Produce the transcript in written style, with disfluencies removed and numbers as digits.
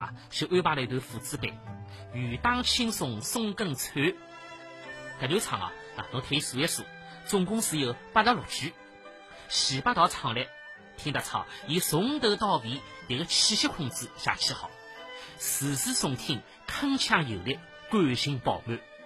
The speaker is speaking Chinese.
啊，是安排了一段父子版，雨当轻松送更川。搿段唱啊，侬可以数一数，总共是有86句。前8道唱来，听得出伊从头到尾迭个气息控制写起好，字字诵听，铿锵有力，感情饱满。